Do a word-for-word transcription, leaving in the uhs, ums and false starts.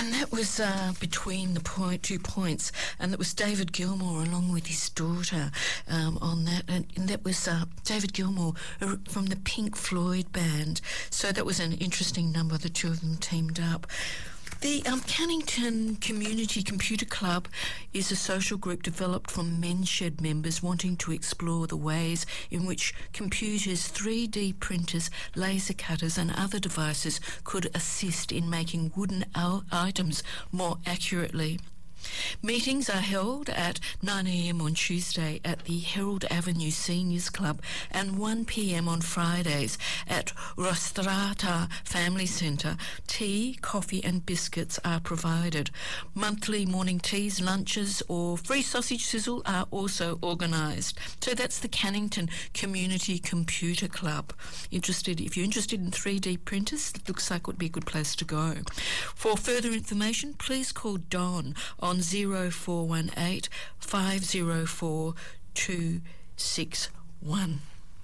And that was uh, between the point, two points, and that was David Gilmour along with his daughter um, on that, and, and that was uh, David Gilmour uh, from the Pink Floyd band. So that was an interesting number. The two of them teamed up. The um, Cannington Community Computer Club is a social group developed from Menshed members wanting to explore the ways in which computers, three D printers, laser cutters and other devices could assist in making wooden al- items more accurately. Meetings are held at nine a m on Tuesday at the Herald Avenue Seniors Club and one p m on Fridays at Rostrata Family Centre. Tea, coffee and biscuits are provided. Monthly morning teas, lunches or free sausage sizzle are also organised. So that's the Cannington Community Computer Club. Interested, if you're interested in three D printers, it looks like it would be a good place to go. For further information, please call Don on zero four one eight five zero four two six one.